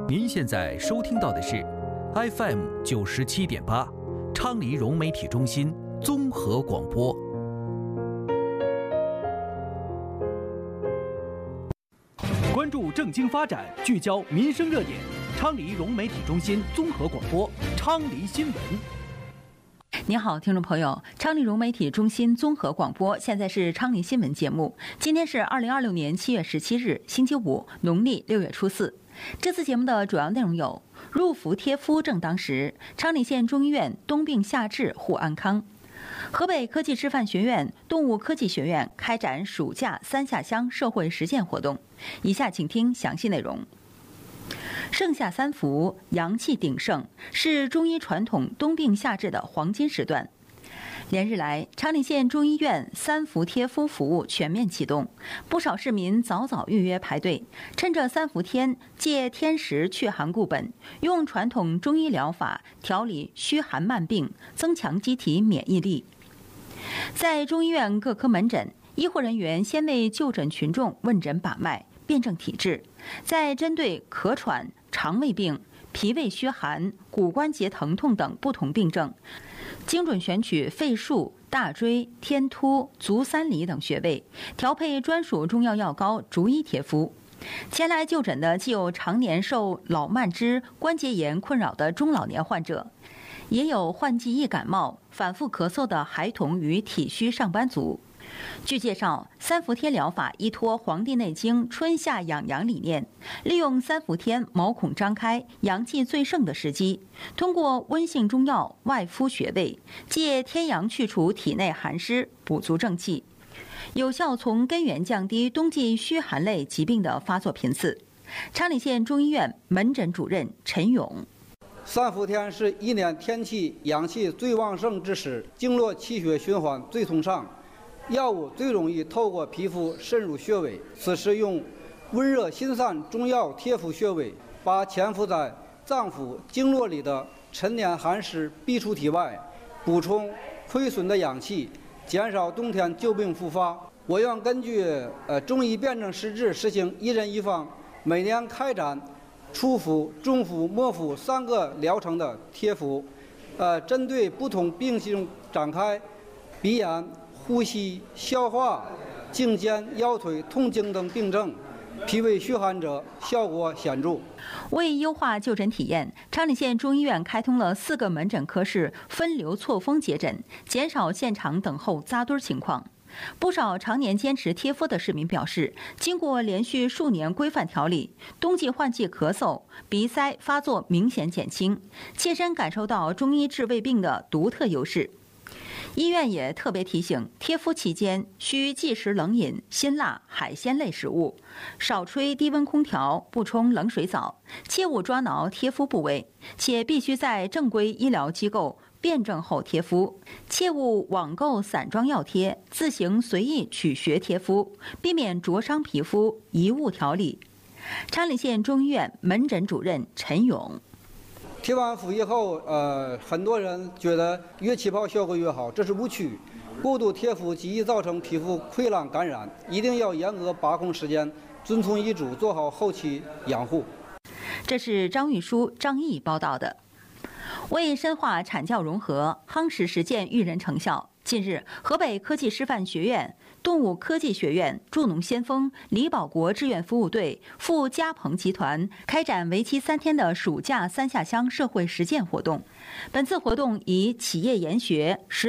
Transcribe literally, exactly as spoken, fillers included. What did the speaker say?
您现在收听到的是 F M 九十七点八，昌黎融媒体中心综合广播。关注政经发展，聚焦民生热点，昌黎融媒体中心综合广播，昌黎新闻。 您好，听众朋友，昌黎融媒体中心综合广播，现在是昌黎新闻节目。今天是二零二六年七月十七日，星期五，农历六月初四。这次节目的主要内容有：入伏贴肤正当时，昌黎县中医院冬病夏治护安康；河北科技师范学院动物科技学院开展暑假三下乡社会实践活动。以下请听详细内容。盛夏三伏，阳气鼎盛，是中医传统冬病夏治的黄金时段。连日来，昌黎县中医院三伏贴肤服务全面启动，不少市民早早预约排队，趁着三伏天借天时祛寒固本，用传统中医疗法调理虚寒慢病，增强机体免疫力。在中医院各科门诊，医护人员先为就诊群众问诊把脉，辨证体质，再针对咳喘、肠胃病、脾胃虚寒、骨关节疼痛等不同病症，精准选取肺腧、大椎、天突、足三里等穴位，调配专属中药药膏，逐一贴敷。前来就诊的既有常年受老慢支、关节炎困扰的中老年患者，也有患季易感冒、反复咳嗽的孩童与体虚上班族。据介绍，三伏贴疗法依托《黄帝内经》春夏养阳理念，利用三伏天毛孔张开、阳气最盛的时机，通过温性中药外敷穴位，借天阳去除体内寒湿，补足正气，有效从根源降低冬季虚寒类疾病的发作频次。昌黎县中医院门诊主任陈勇： 三伏天是一年天气阳气最旺盛之时，经络气血循环最通畅，药物最容易透过皮肤渗入穴位。此时用温热辛散中药贴敷穴位，把潜伏在脏腑经络里的陈年寒湿逼出体外，补充亏损的阳气，减少冬天旧病复发。我院根据呃中医辨证施治，实行一人一方，每年开展初伏、中伏、末伏三个疗程的贴敷，呃，针对不同病情展开鼻炎、呼吸、消化、颈肩、腰腿痛经等病症，脾胃虚寒者效果显著。 为优化就诊体验，昌黎县中医院开通了四个门诊科室分流错峰接诊，减少现场等候扎堆情况。不少常年坚持贴敷的市民表示，经过连续数年规范调理，冬季换季咳嗽、鼻塞发作明显减轻，切身感受到中医治胃病的独特优势。医院也特别提醒，贴敷期间需忌食冷饮、辛辣、海鲜类食物，少吹低温空调，不冲冷水澡，切勿抓挠贴敷部位，且必须在正规医疗机构辨证后贴敷，切勿网购散装药贴，自行随意取穴贴敷，避免灼伤皮肤，贻误调理。昌黎县中医院门诊主任陈勇： 贴完敷以后，呃，很多人觉得越起泡效果越好，这是误区。过度贴敷极易造成皮肤溃烂感染，一定要严格把控时间，遵从医嘱，做好后期养护。 这是张玉书、张毅报道的。为深化产教融合，夯实实践育人成效，近日，河北科技师范学院动物科技学院助农先锋李保国志愿服务队赴嘉鹏集团开展为期三天的暑假三下乡社会实践活动。本次活动以企业研学、实